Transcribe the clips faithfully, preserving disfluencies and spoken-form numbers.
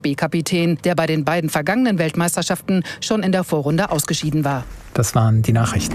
B-Kapitän, der bei den beiden vergangenen Weltmeisterschaften schon in der Vorrunde ausgeschieden war. Das waren die Nachrichten.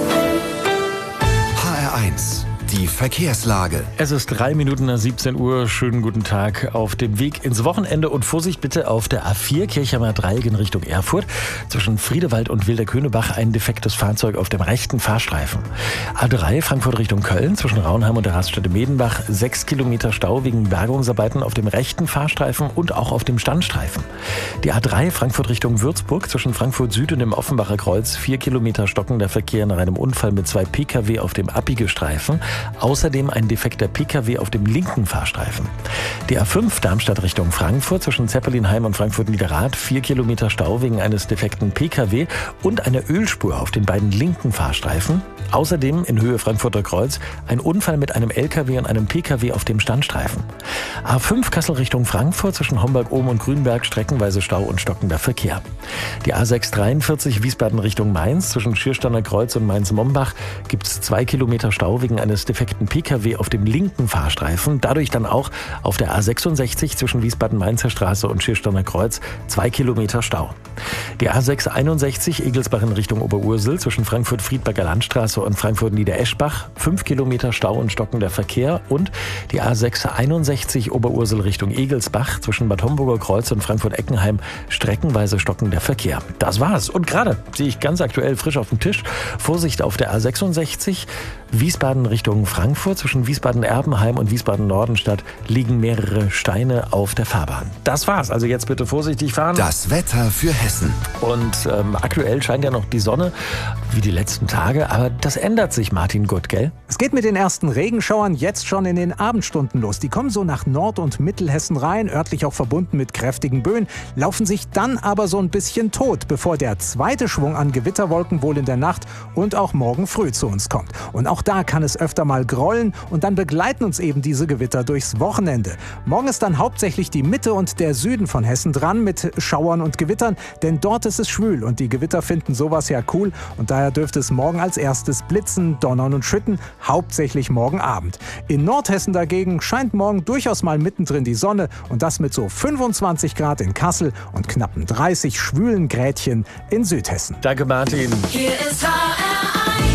H R eins. Die Verkehrslage. Es ist drei Minuten nach siebzehn Uhr. Schönen guten Tag auf dem Weg ins Wochenende und Vorsicht bitte auf der A vier Kirchheimer Dreieck in Richtung Erfurt. Zwischen Friedewald und Wilderkönebach ein defektes Fahrzeug auf dem rechten Fahrstreifen. A drei Frankfurt Richtung Köln zwischen Raunheim und der Raststätte Medenbach. Sechs Kilometer Stau wegen Bergungsarbeiten auf dem rechten Fahrstreifen und auch auf dem Standstreifen. Die A drei Frankfurt Richtung Würzburg zwischen Frankfurt Süd und dem Offenbacher Kreuz. Vier Kilometer stockender Verkehr nach einem Unfall mit zwei Pkw auf dem Abbiegestreifen. Außerdem ein defekter Pkw auf dem linken Fahrstreifen. Die A fünf Darmstadt Richtung Frankfurt zwischen Zeppelinheim und Frankfurt-Niederrad. Vier Kilometer Stau wegen eines defekten Pkw und einer Ölspur auf den beiden linken Fahrstreifen. Außerdem in Höhe Frankfurter Kreuz ein Unfall mit einem L K W und einem Pkw auf dem Standstreifen. A fünf Kassel Richtung Frankfurt zwischen Homberg-Ohm und Grünberg streckenweise Stau und stockender Verkehr. Die A sechs dreiundvierzig Wiesbaden Richtung Mainz zwischen Schiersteiner Kreuz und Mainz-Mombach gibt es zwei Kilometer Stau wegen eines defekten Pkw auf dem linken Fahrstreifen. Dadurch dann auch auf der A sechsundsechzig zwischen Wiesbaden-Mainzer Straße und Schiersteiner Kreuz zwei Kilometer Stau. Die A sechs einundsechzig Egelsbach in Richtung Oberursel zwischen Frankfurt-Friedberger Landstraße und Frankfurt-Niedereschbach. fünf Kilometer Stau und stockender Verkehr. Und die A sechs einundsechzig Oberursel Richtung Egelsbach zwischen Bad Homburger Kreuz und Frankfurt-Eckenheim streckenweise stockender Verkehr. Das war's. Und gerade sehe ich ganz aktuell frisch auf dem Tisch. Vorsicht auf der A sechsundsechzig. Wiesbaden Richtung Frankfurt zwischen Wiesbaden-Erbenheim und Wiesbaden-Nordenstadt liegen mehrere Steine auf der Fahrbahn. Das war's. Also jetzt bitte vorsichtig fahren. Das Wetter für Hessen. Und ähm, aktuell scheint ja noch die Sonne, wie die letzten Tage. Aber das ändert sich, Martin Gutt, gell? Es geht mit den ersten Regenschauern jetzt schon in den Abendstunden los. Die kommen so nach Nord- und Mittelhessen rein, örtlich auch verbunden mit kräftigen Böen, laufen sich dann aber so ein bisschen tot, bevor der zweite Schwung an Gewitterwolken wohl in der Nacht und auch morgen früh zu uns kommt. Und auch da kann es öfter mal grollen und dann begleiten uns eben diese Gewitter durchs Wochenende. Morgen ist dann hauptsächlich die Mitte und der Süden von Hessen dran mit Schauern und Gewittern, denn dort ist es schwül und die Gewitter finden sowas ja cool und daher dürfte es morgen als erstes blitzen, donnern und schütten, hauptsächlich morgen Abend. In Nordhessen dagegen scheint morgen durchaus mal mittendrin die Sonne und das mit so fünfundzwanzig Grad in Kassel und knappen dreißig schwülen Grädchen in Südhessen. Danke, Martin. Hier ist H R eins.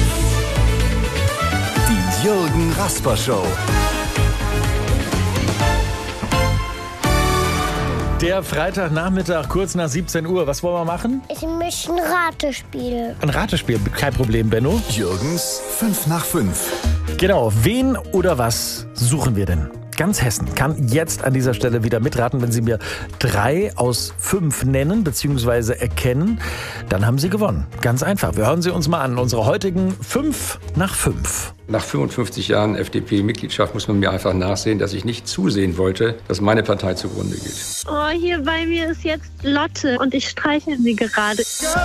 Die Jürgen Rasper Show. Der Freitagnachmittag, kurz nach siebzehn Uhr. Was wollen wir machen? Ich möchte ein Ratespiel. Ein Ratespiel, kein Problem, Benno. Jürgens fünf nach fünf. Genau, wen oder was suchen wir denn? Ganz Hessen kann jetzt an dieser Stelle wieder mitraten. Wenn Sie mir drei aus fünf nennen bzw. erkennen, dann haben Sie gewonnen. Ganz einfach. Wir hören Sie uns mal an. Unsere heutigen fünf nach fünf. Nach fünfundfünfzig Jahren F D P-Mitgliedschaft muss man mir einfach nachsehen, dass ich nicht zusehen wollte, dass meine Partei zugrunde geht. Oh, hier bei mir ist jetzt Lotte und ich streiche sie gerade.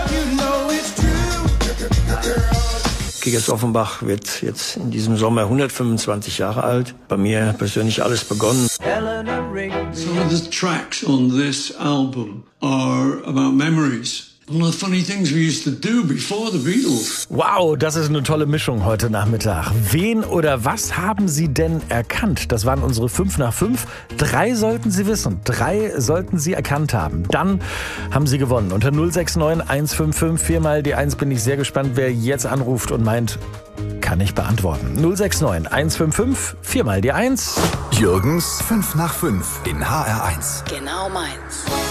Kickers Offenbach wird jetzt in diesem Sommer hundertfünfundzwanzig Jahre alt. Bei mir persönlich alles begonnen. Some of the tracks on this album are about memories. All the funny things we used to do before the Beatles. Wow, das ist eine tolle Mischung heute Nachmittag. Wen oder was haben Sie denn erkannt? Das waren unsere fünf nach fünf. Drei sollten Sie wissen. Drei sollten Sie erkannt haben. Dann haben Sie gewonnen. Unter null sechs neun eins fünf fünf viermal die eins bin ich sehr gespannt, wer jetzt anruft und meint, kann ich beantworten. null sechs neun eins fünf fünf viermal die eins. Jürgens fünf nach fünf in H R eins. Genau meins.